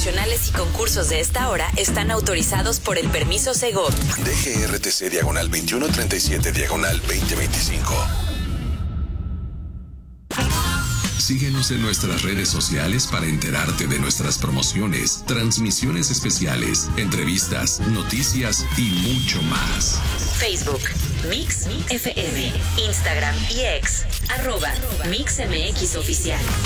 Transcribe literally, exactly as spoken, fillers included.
promocionales y concursos de esta hora están autorizados por el permiso Segov. D G R T C diagonal veintiuno treinta y siete diagonal veinte veinticinco. Síguenos en nuestras redes sociales para enterarte de nuestras promociones, transmisiones especiales, entrevistas, noticias y mucho más. Facebook, Mix F M, Instagram y X, arroba Mix M X Oficial.